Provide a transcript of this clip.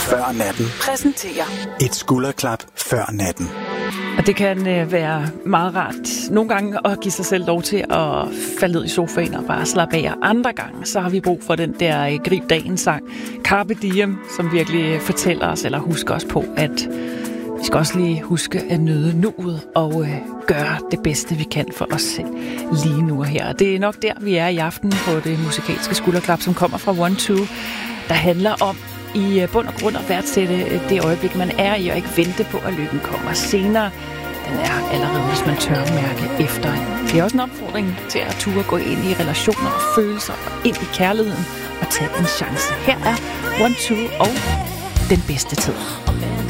før natten præsenterer et skulderklap før natten. Og det kan være meget rart nogle gange at give sig selv lov til at falde ned i sofaen og bare slappe af. Andre gange, så har vi brug for den der grib dagens sang, Carpe Diem, som virkelig fortæller os eller husker os på, at vi skal også lige huske at nyde nuet og gøre det bedste, vi kan for os selv lige nu og her. Og det er nok der, vi er i aften på det musikalske skulderklap, som kommer fra One2, der handler om i bund og grund at værdsætte det øjeblik, man er i, og ikke vente på, at lykken kommer senere. Den er allerede, hvis man tør mærke efter. Det er også en opfordring til at turde gå ind i relationer og følelser og ind i kærligheden og tage en chance. Her er One2 og Den bedste tid.